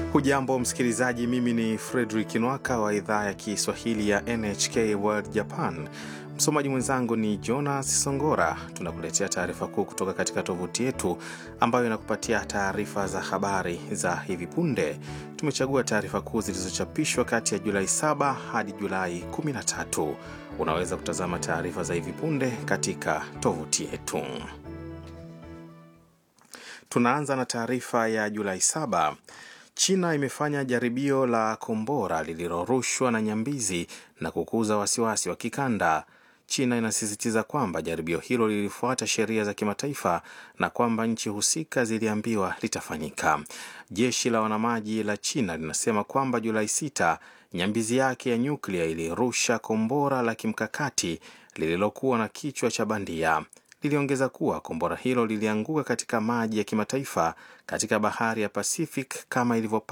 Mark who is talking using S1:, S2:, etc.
S1: Hujambo msikilizaji, mimi ni Frederick Nwaka wa idhaa ya Kiswahili ya NHK World Japan. Msomaji mwenzangu ni Jonas Songora. Tunakuletea taarifa kuu kutoka katika tovuti yetu ambayo inakupatia taarifa za habari za hivi punde. Tumechagua taarifa kuu zilizochapishwa kati ya Julai 7 hadi Julai 13. Unaweza kutazama taarifa za hivi punde katika tovuti yetu. Tunaanza na taarifa ya Julai 7. China imefanya jaribio la kombora lililorushwa na nyambizi na kukuza wasiwasi wa kikanda. China inasisitiza kwamba jaribio hilo lilifuata sheria za kimataifa na kwamba nchi husika ziliambiwa litafanyika. Jeshi la wanamaji la China linasema kwamba Julai 6 nyambizi yake ya nyuklia ilirusha kombora la kimkakati lililokuwa na kichwa cha bandia. Liliongeza kuwa kombora hilo lilianguka katika maji ya kimataifa katika bahari ya Pacific kama ilivyo